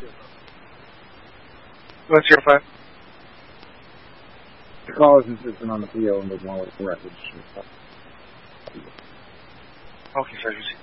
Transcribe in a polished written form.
What's your five? The call is insistent on the PO and doesn't want to correct it. Okay, sir.